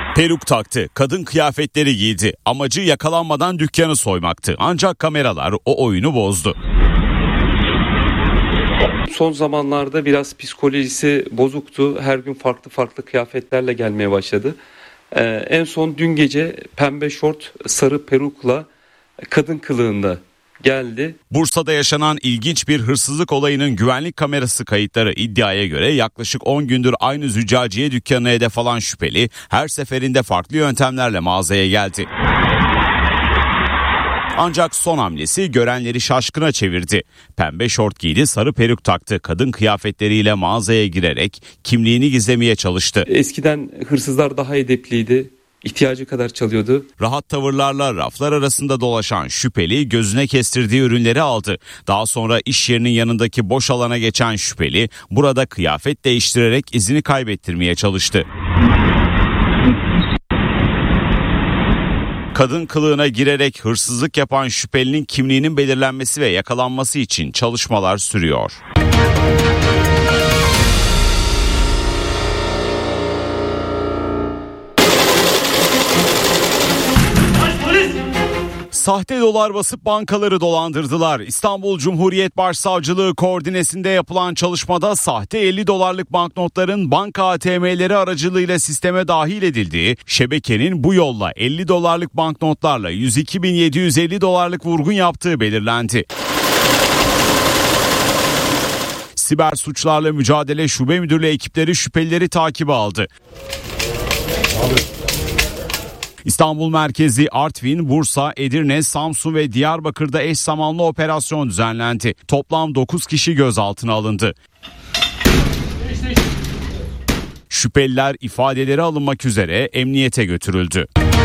Peruk taktı, kadın kıyafetleri giydi. Amacı yakalanmadan dükkanı soymaktı. Ancak kameralar o oyunu bozdu. Son zamanlarda biraz psikolojisi bozuktu. Her gün farklı kıyafetlerle gelmeye başladı. En son dün gece pembe şort, sarı perukla kadın kılığında geldi. Bursa'da yaşanan ilginç bir hırsızlık olayının güvenlik kamerası kayıtları iddiaya göre yaklaşık 10 gündür aynı züccaciye dükkanına hedef alan şüpheli her seferinde farklı yöntemlerle mağazaya geldi. Ancak son hamlesi görenleri şaşkına çevirdi. Pembe şort giydi, sarı peruk taktı. Kadın kıyafetleriyle mağazaya girerek kimliğini gizlemeye çalıştı. Eskiden hırsızlar daha edepliydi. İhtiyacı kadar çalıyordu. Rahat tavırlarla raflar arasında dolaşan şüpheli gözüne kestirdiği ürünleri aldı. Daha sonra iş yerinin yanındaki boş alana geçen şüpheli burada kıyafet değiştirerek izini kaybettirmeye çalıştı. Kadın kılığına girerek hırsızlık yapan şüphelinin kimliğinin belirlenmesi ve yakalanması için çalışmalar sürüyor. Sahte dolar basıp bankaları dolandırdılar. İstanbul Cumhuriyet Başsavcılığı koordinesinde yapılan çalışmada sahte 50 dolarlık banknotların banka ATM'leri aracılığıyla sisteme dahil edildiği, şebekenin bu yolla 50 dolarlık banknotlarla 102.750 dolarlık vurgun yaptığı belirlendi. Siber Suçlarla Mücadele Şube Müdürlüğü ekipleri şüphelileri takibe aldı. İstanbul merkezi Artvin, Bursa, Edirne, Samsun ve Diyarbakır'da eş zamanlı operasyon düzenlendi. Toplam 9 kişi gözaltına alındı. Şüpheliler ifadeleri alınmak üzere emniyete götürüldü.